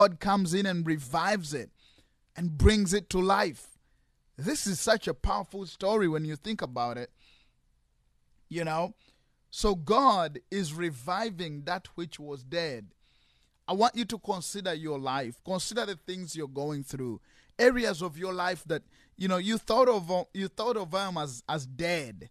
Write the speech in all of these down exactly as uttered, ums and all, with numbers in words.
God comes in and revives it and brings it to life. This is such a powerful story when you think about it. You know, so God is reviving that which was dead. I want you to consider your life. Consider the things you're going through. Areas of your life that, you know, you thought of you thought of them as, as dead.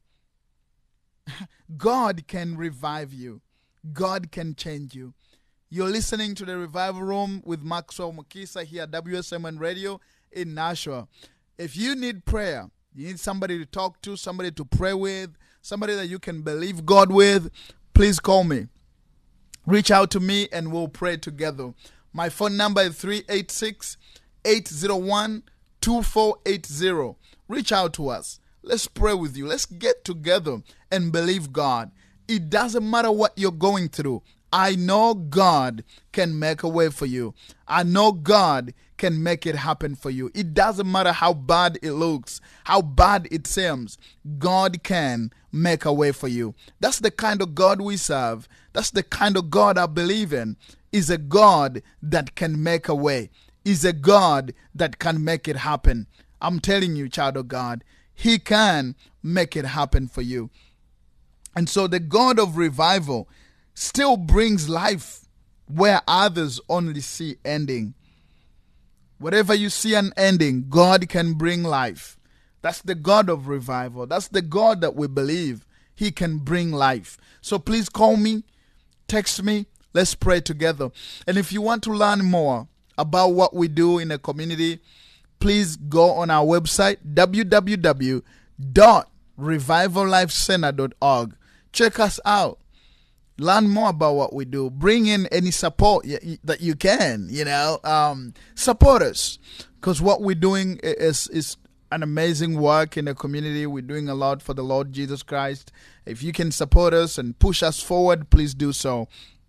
God can revive you. God can change you. You're listening to the Revival Room with Maxwell Mukisa here at W S M N Radio in Nashua. If you need prayer, you need somebody to talk to, somebody to pray with, somebody that you can believe God with, please call me. Reach out to me and we'll pray together. My phone number is three eight six, eight zero one, two four eight zero. Reach out to us. Let's pray with you. Let's get together and believe God. It doesn't matter what you're going through. I know God can make a way for you. I know God can make it happen for you. It doesn't matter how bad it looks, how bad it seems. God can make a way for you. That's the kind of God we serve. That's the kind of God I believe in. Is a God that can make a way. Is a God that can make it happen. I'm telling you, child of God, He can make it happen for you. And so the God of revival still brings life where others only see ending. Whatever you see an ending, God can bring life. That's the God of revival. That's the God that we believe. He can bring life. So please call me, text me, let's pray together. And if you want to learn more about what we do in the community, please go on our website, w w w dot revival life center dot org. Check us out. Learn more about what we do. Bring in any support that you can, you know. Um, support us. Because what we're doing is, is an amazing work in the community. We're doing a lot for the Lord Jesus Christ. If you can support us and push us forward, please do so.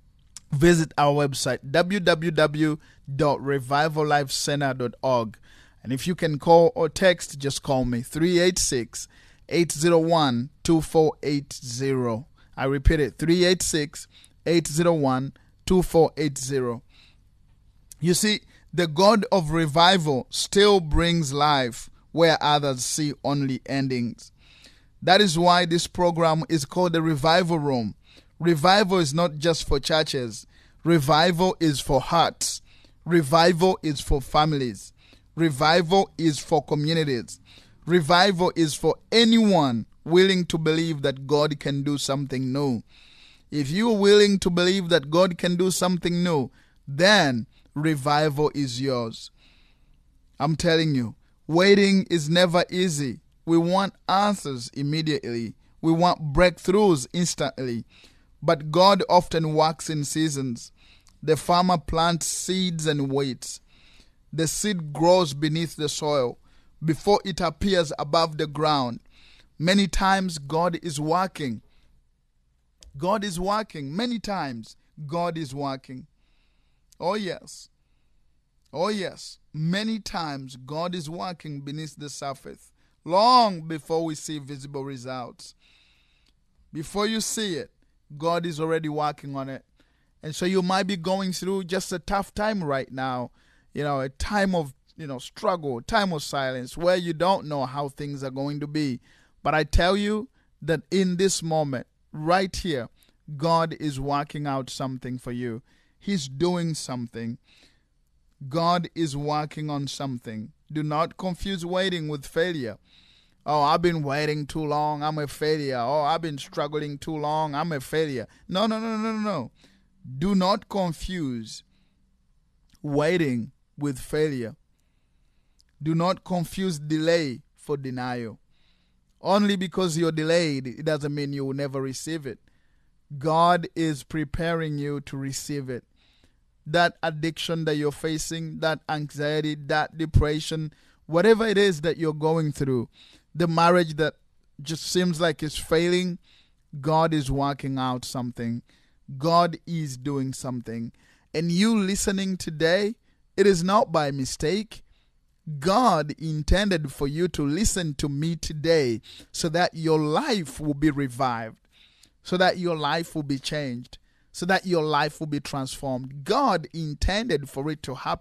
Visit our website, w w w dot revival life center dot org. And if you can call or text, just call me, three eight six, eight zero one, two four eight zero. I repeat it, three eight six, eight zero one, two four eight zero. You see, the God of revival still brings life where others see only endings. That is why this program is called the Revival Room. Revival is not just for churches. Revival is for hearts. Revival is for families. Revival is for communities. Revival is for anyone willing to believe that God can do something new. If you are willing to believe that God can do something new, then revival is yours. I'm telling you, waiting is never easy. We want answers immediately. We want breakthroughs instantly. But God often works in seasons. The farmer plants seeds and waits. The seed grows beneath the soil before it appears above the ground. Many times God is working. God is working. Many times God is working. Oh yes. Oh yes. Many times God is working beneath the surface. Long before we see visible results. Before you see it, God is already working on it. And so you might be going through just a tough time right now. You know, a time of, you know, struggle, time of silence, where you don't know how things are going to be. But I tell you that in this moment, right here, God is working out something for you. He's doing something. God is working on something. Do not confuse waiting with failure. Oh, I've been waiting too long, I'm a failure. Oh, I've been struggling too long, I'm a failure. No, no, no, no, no, no. Do not confuse waiting with failure. Do not confuse delay for denial. Only because you're delayed, it doesn't mean you will never receive it. God is preparing you to receive it. That addiction that you're facing, that anxiety, that depression, whatever it is that you're going through, the marriage that just seems like it's failing, God is working out something. God is doing something. And you listening today, it is not by mistake. God intended for you to listen to me today so that your life will be revived, so that your life will be changed, so that your life will be transformed. God intended for it to happen.